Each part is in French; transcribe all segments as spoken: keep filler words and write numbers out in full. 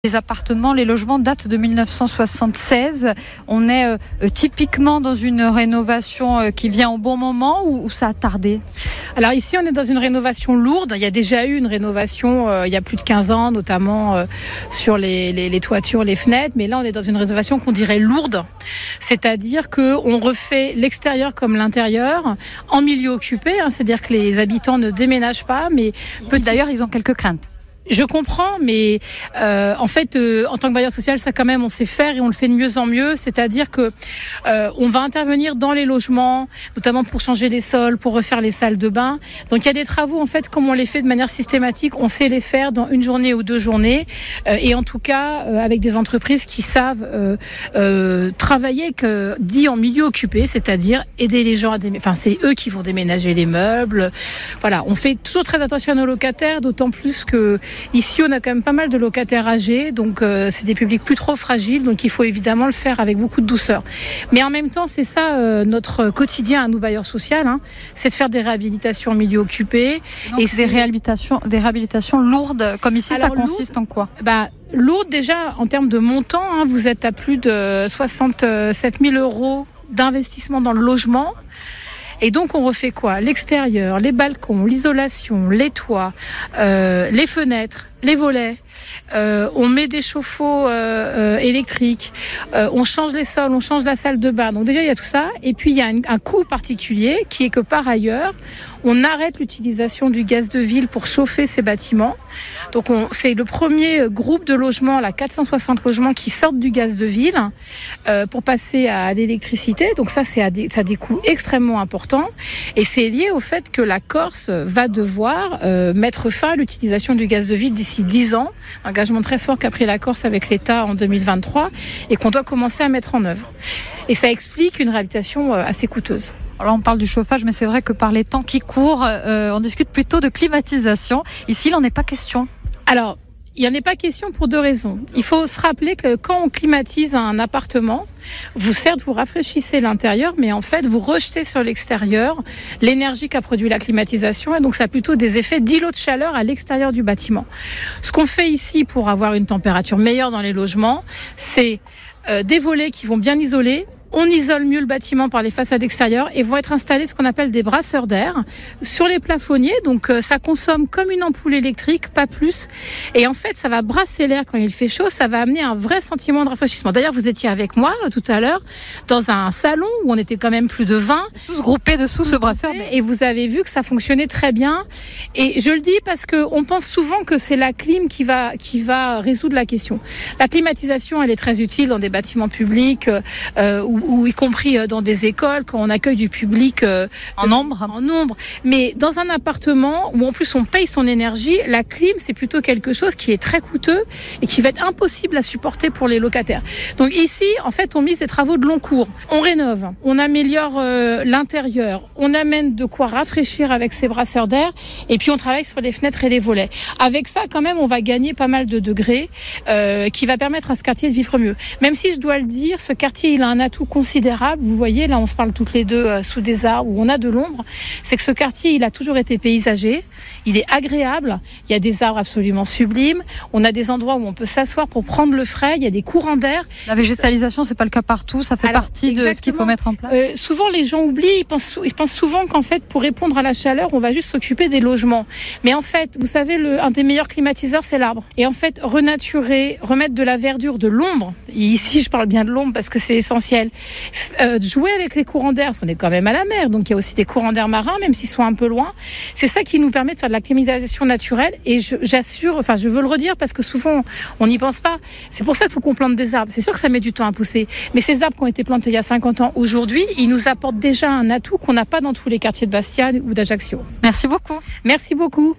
Les appartements, les logements datent de mille neuf cent soixante-seize. On est euh, typiquement dans une rénovation euh, qui vient au bon moment ou, ou ça a tardé ? Alors ici, on est dans une rénovation lourde. Il y a déjà eu une rénovation euh, il y a plus de quinze ans, notamment euh, sur les, les, les toitures, les fenêtres. Mais là, on est dans une rénovation qu'on dirait lourde. C'est-à-dire qu'on refait l'extérieur comme l'intérieur en milieu occupé. Hein, c'est-à-dire que les habitants ne déménagent pas. Mais petit... D'ailleurs, ils ont quelques craintes. Je comprends, mais euh, en fait, euh, en tant que bailleur social, ça quand même, on sait faire et on le fait de mieux en mieux. C'est-à-dire que euh, on va intervenir dans les logements, notamment pour changer les sols, pour refaire les salles de bain. Donc il y a des travaux, en fait, comme on les fait de manière systématique, on sait les faire dans une journée ou deux journées, euh, et en tout cas euh, avec des entreprises qui savent euh, euh, travailler, que, dit en milieu occupé, c'est-à-dire aider les gens à déménager. Enfin, c'est eux qui vont déménager les meubles. Voilà, on fait toujours très attention à nos locataires, d'autant plus que ici, on a quand même pas mal de locataires âgés, donc euh, c'est des publics plus trop fragiles, donc il faut évidemment le faire avec beaucoup de douceur. Mais en même temps, c'est ça euh, notre quotidien à nous bailleurs sociaux, hein, c'est de faire des réhabilitations en milieu occupé. Donc et c'est des réhabilitations, des réhabilitations lourdes, comme ici. Alors, ça consiste lourd, en quoi ? bah, Lourde déjà en termes de montant, hein, vous êtes à plus de soixante-sept mille euros d'investissement dans le logement. Et donc, on refait quoi ? L'extérieur, les balcons, l'isolation, les toits, euh, les fenêtres, les volets. Euh, on met des chauffe-eau euh, euh, électriques, euh, on change les sols, on change la salle de bain. Donc déjà, il y a tout ça. Et puis, il y a un, un coût particulier qui est que par ailleurs, on arrête l'utilisation du gaz de ville pour chauffer ces bâtiments. Donc, on, c'est le premier groupe de logements, là, quatre cent soixante logements qui sortent du gaz de ville euh, pour passer à l'électricité. Donc ça, c'est à des, ça a des coûts extrêmement importants. Et c'est lié au fait que la Corse va devoir euh, mettre fin à l'utilisation du gaz de ville d'ici dix ans. Engagement très fort qu'a pris la Corse avec l'État en deux mille vingt-trois et qu'on doit commencer à mettre en œuvre. Et ça explique une réhabilitation assez coûteuse. Alors on parle du chauffage, mais c'est vrai que par les temps qui courent, euh, on discute plutôt de climatisation. Ici, il n'en est pas question. Alors, il n'y en est pas question pour deux raisons. Il faut se rappeler que quand on climatise un appartement, vous certes vous rafraîchissez l'intérieur, mais en fait vous rejetez sur l'extérieur l'énergie qu'a produit la climatisation, et donc ça a plutôt des effets d'îlot de chaleur à l'extérieur du bâtiment. Ce qu'on fait ici pour avoir une température meilleure dans les logements, c'est euh, des volets qui vont bien isoler. On isole mieux le bâtiment par les façades extérieures et vont être installés ce qu'on appelle des brasseurs d'air sur les plafonniers. Donc euh, ça consomme comme une ampoule électrique, pas plus. Et en fait, ça va brasser l'air quand il fait chaud. Ça va amener un vrai sentiment de rafraîchissement. D'ailleurs, vous étiez avec moi euh, tout à l'heure dans un salon où on était quand même plus de vingt. Tous groupés dessous ce brasseur. Et vous avez vu que ça fonctionnait très bien. Et je le dis parce qu'on pense souvent que c'est la clim qui va, qui va résoudre la question. La climatisation, elle est très utile dans des bâtiments publics euh, où ou y compris dans des écoles, quand on accueille du public euh, en nombre. En nombre. Mais dans un appartement où en plus on paye son énergie, la clim, c'est plutôt quelque chose qui est très coûteux et qui va être impossible à supporter pour les locataires. Donc ici, en fait, on mise des travaux de long cours. On rénove, on améliore euh, l'intérieur, on amène de quoi rafraîchir avec ces brasseurs d'air, et puis on travaille sur les fenêtres et les volets. Avec ça, quand même, on va gagner pas mal de degrés euh, qui va permettre à ce quartier de vivre mieux. Même si je dois le dire, ce quartier, il a un atout considérable. Vous voyez, là, on se parle toutes les deux euh, sous des arbres où on a de l'ombre. C'est que ce quartier, il a toujours été paysager. Il est agréable. Il y a des arbres absolument sublimes. On a des endroits où on peut s'asseoir pour prendre le frais. Il y a des courants d'air. La végétalisation, c'est pas le cas partout. Ça fait Alors, partie exactement. de ce qu'il faut mettre en place. Euh, souvent, les gens oublient. Ils pensent, ils pensent souvent qu'en fait, pour répondre à la chaleur, on va juste s'occuper des logements. Mais en fait, vous savez, le, un des meilleurs climatiseurs, c'est l'arbre. Et en fait, renaturer, remettre de la verdure, de l'ombre. Et ici, je parle bien de l'ombre parce que c'est essentiel. Euh, jouer avec les courants d'air, parce qu'on est quand même à la mer, donc il y a aussi des courants d'air marins, même s'ils sont un peu loin. C'est ça qui nous permet de faire de la climatisation naturelle. Et je, j'assure, enfin, je veux le redire parce que souvent, on n'y pense pas. C'est pour ça qu'il faut qu'on plante des arbres. C'est sûr que ça met du temps à pousser. Mais ces arbres qui ont été plantés il y a cinquante ans, aujourd'hui, ils nous apportent déjà un atout qu'on n'a pas dans tous les quartiers de Bastia ou d'Ajaccio. Merci beaucoup. Merci beaucoup.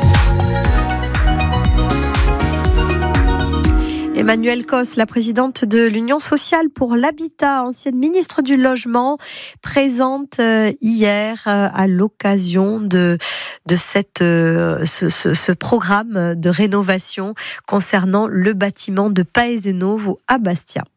Emmanuelle Cos, la présidente de l'Union sociale pour l'habitat, ancienne ministre du Logement, présente hier à l'occasion de, de cette, ce, ce, ce programme de rénovation concernant le bâtiment de Paese Novo à Bastia.